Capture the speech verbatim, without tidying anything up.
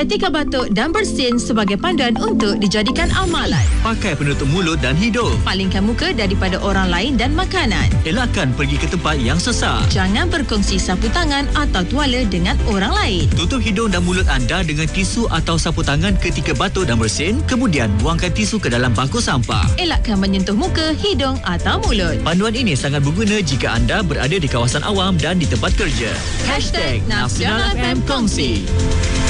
etika batuk dan bersin sebagai panduan untuk dijadikan amalan. Pakai penutup mulut dan hidung. Palingkan muka daripada orang lain dan makanan. Elakkan pergi ke tempat yang sesak. Jangan berkongsi sapu tangan atau tuala dengan orang lain. Tutup hidung dan mulut anda dengan tisu atau sapu tangan ketika batuk dan bersin, kemudian buangkan tisu ke dalam bangku sampah. Elakkan menyentuh muka, hidung atau mulut. Panduan ini sangat berguna jika anda berada di kawasan awam dan di tempat kerja. Hashtag Nasional F M Kongsi.